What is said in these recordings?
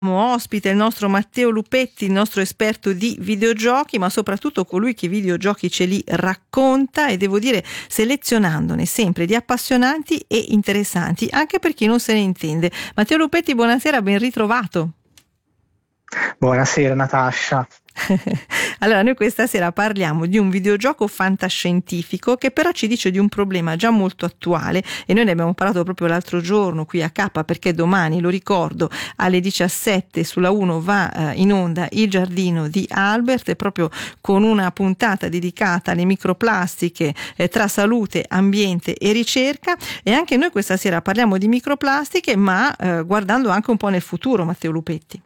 Ospite il nostro Matteo Lupetti, il nostro esperto di videogiochi, ma soprattutto colui che i videogiochi ce li racconta, e devo dire selezionandone sempre di appassionanti e interessanti, anche per chi non se ne intende. Matteo Lupetti, buonasera, ben ritrovato. Buonasera Natascia. Allora, noi questa sera parliamo di un videogioco fantascientifico che però ci dice di un problema già molto attuale, e noi ne abbiamo parlato proprio l'altro giorno qui a K, perché domani, lo ricordo, alle 17 sulla 1 va in onda Il giardino di Albert, e proprio con una puntata dedicata alle microplastiche tra salute, ambiente e ricerca. E anche noi questa sera parliamo di microplastiche, ma guardando anche un po' nel futuro, Matteo Lupetti.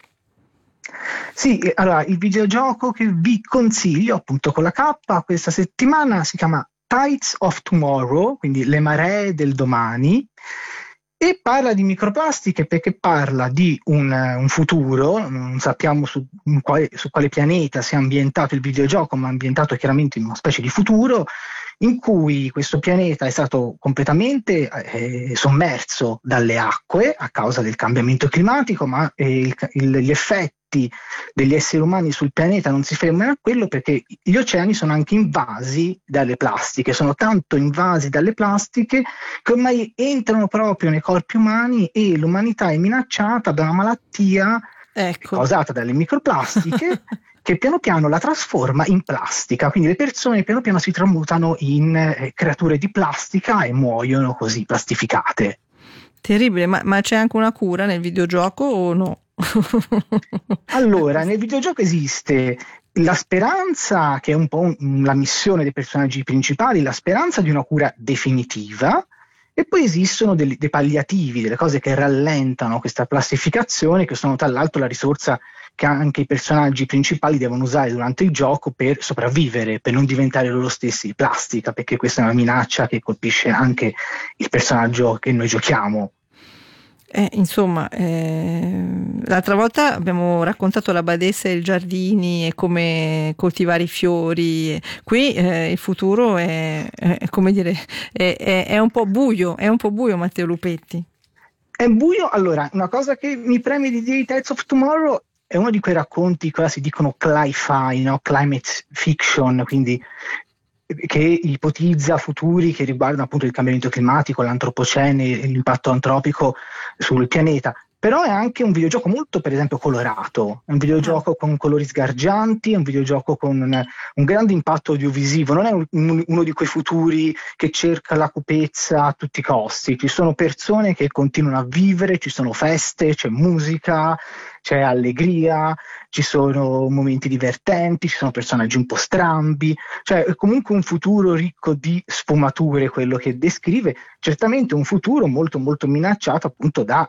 Sì, allora il videogioco che vi consiglio appunto con la K questa settimana si chiama Tides of Tomorrow, quindi le maree del domani, e parla di microplastiche perché parla di un futuro, non sappiamo su quale pianeta sia ambientato il videogioco, ma ambientato chiaramente in una specie di futuro in cui questo pianeta è stato completamente sommerso dalle acque a causa del cambiamento climatico, ma gli effetti degli esseri umani sul pianeta non si fermano a quello, perché gli oceani sono anche invasi dalle plastiche, sono tanto invasi dalle plastiche che ormai entrano proprio nei corpi umani, e l'umanità è minacciata da una malattia causata dalle microplastiche che piano piano la trasforma in plastica, quindi le persone piano piano si tramutano in creature di plastica e muoiono così plastificate. Terribile, ma c'è anche una cura nel videogioco o no? Allora, nel videogioco esiste la speranza, che è un po' la missione dei personaggi principali, la speranza di una cura definitiva, e poi esistono dei palliativi, delle cose che rallentano questa plastificazione, che sono tra l'altro la risorsa che anche i personaggi principali devono usare durante il gioco per sopravvivere, per non diventare loro stessi plastica, perché questa è una minaccia che colpisce anche il personaggio che noi giochiamo. L'altra volta abbiamo raccontato la badessa e i giardini e come coltivare i fiori. Qui il futuro è come dire, è un po' buio, Matteo Lupetti. È buio. Allora, una cosa che mi preme di dire di Tides of Tomorrow è uno di quei racconti che si dicono cli-fi, no? Climate fiction, quindi che ipotizza futuri che riguardano appunto il cambiamento climatico, l'antropocene e l'impatto antropico sul pianeta. Però è anche un videogioco molto, per esempio, colorato, è un videogioco con colori sgargianti, è un videogioco con un grande impatto audiovisivo, non è uno di quei futuri che cerca la cupezza a tutti i costi. Ci sono persone che continuano a vivere, ci sono feste, c'è musica, c'è allegria, ci sono momenti divertenti, ci sono personaggi un po' strambi, cioè è comunque un futuro ricco di sfumature quello che descrive, certamente un futuro molto molto minacciato appunto da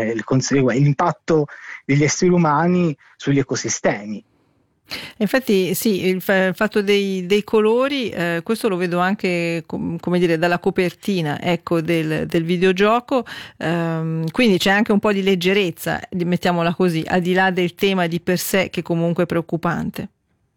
l'impatto degli esseri umani sugli ecosistemi. Infatti sì, il fatto dei colori, questo lo vedo anche come dire dalla copertina, ecco, del videogioco, quindi c'è anche un po' di leggerezza, mettiamola così, al di là del tema di per sé che comunque è preoccupante.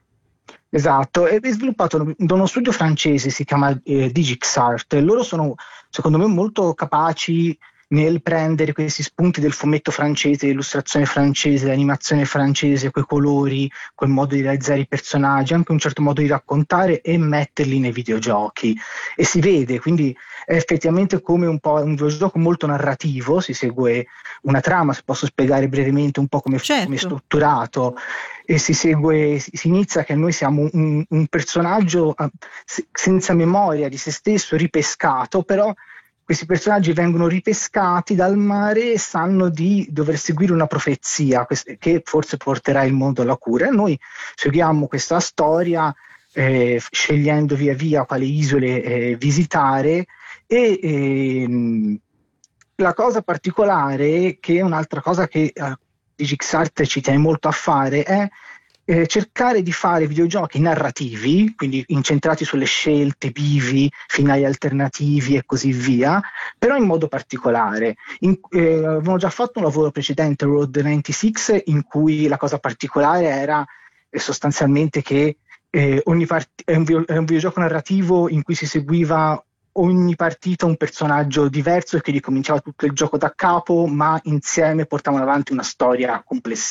Esatto, è sviluppato da uno studio francese, si chiama DigixArt, e loro sono secondo me molto capaci nel prendere questi spunti del fumetto francese, l'illustrazione francese, l'animazione francese, quei colori, quel modo di realizzare i personaggi, anche un certo modo di raccontare, e metterli nei videogiochi. E si vede, quindi è effettivamente come un po' un videogioco molto narrativo, si segue una trama, se posso spiegare brevemente un po' come è strutturato, e si inizia che noi siamo un personaggio senza memoria di se stesso, ripescato, però questi personaggi vengono ripescati dal mare e sanno di dover seguire una profezia che forse porterà il mondo alla cura. E noi seguiamo questa storia scegliendo via via quali isole visitare, e la cosa particolare, che è un'altra cosa che DigixArt ci tiene molto a fare, è cercare di fare videogiochi narrativi, quindi incentrati sulle scelte, vivi, finali alternativi e così via, però in modo particolare. Avevamo già fatto un lavoro precedente, Road 96, in cui la cosa particolare era sostanzialmente che è un videogioco narrativo in cui si seguiva ogni partita un personaggio diverso che ricominciava tutto il gioco da capo, ma insieme portavano avanti una storia complessiva.